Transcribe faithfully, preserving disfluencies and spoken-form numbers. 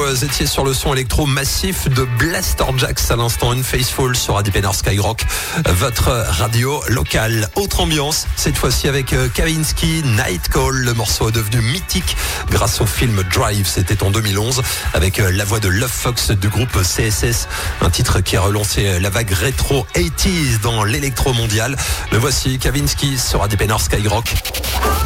vous étiez sur le son électro massif de Blasterjaxx à l'instant, Unfaithful sur Independent Skyrock, votre radio locale. Autre ambiance, cette fois-ci avec Kavinsky, Night Call. Le morceau est devenu mythique grâce au film Drive. C'était en deux mille onze avec la voix de Love Fox du groupe C S S. Un titre qui a relancé la vague rétro quatre-vingt-dix dans l'électro mondial. Le voici, Kavinsky sur Independent Skyrock.